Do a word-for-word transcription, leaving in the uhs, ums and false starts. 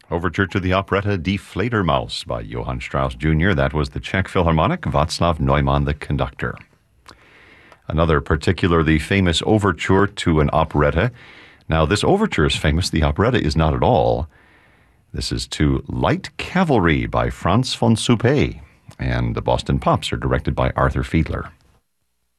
Overture to the operetta Die Fledermaus by Johann Strauss Junior That was the Czech Philharmonic, Václav Neumann the conductor. Another particularly famous overture to an operetta. Now, this overture is famous. The operetta is not at all. This is to Light Cavalry by Franz von Suppé, and the Boston Pops are directed by Arthur Fiedler.